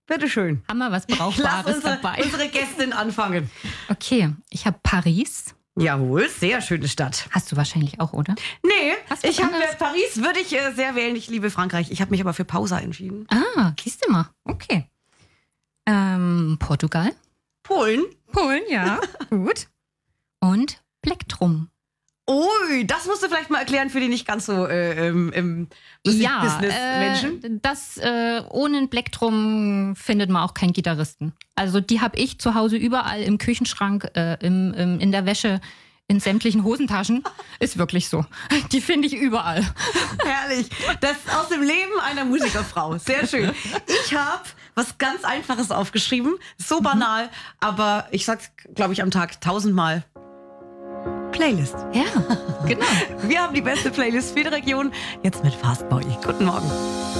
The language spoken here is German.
Bitteschön. Haben wir was Lass Brauchbares dabei? unsere Gästin anfangen. Okay, ich habe Paris. Jawohl, sehr schöne Stadt. Hast du wahrscheinlich auch, oder? Nee, Hast du ich habe anders? Paris würde ich sehr wählen. Ich liebe Frankreich. Ich habe mich aber für Pausa entschieden. Siehst du mal. Okay. Portugal. Polen? Polen, ja. Gut. Und Plektrum. Ui, das musst du vielleicht mal erklären für die nicht ganz so im Musikbusiness-Menschen. Ohne ein Plektrum findet man auch keinen Gitarristen. Also die habe ich zu Hause überall im Küchenschrank, in der Wäsche, in sämtlichen Hosentaschen. Ist wirklich so. Die finde ich überall. Herrlich. Das aus dem Leben einer Musikerfrau. Sehr schön. Ich habe was ganz Einfaches aufgeschrieben. So banal, aber ich sag's, glaube ich, am Tag 1000-mal. Playlist. Ja, genau. Wir haben die beste Playlist für die Region. Jetzt mit Fastboy. Guten Morgen.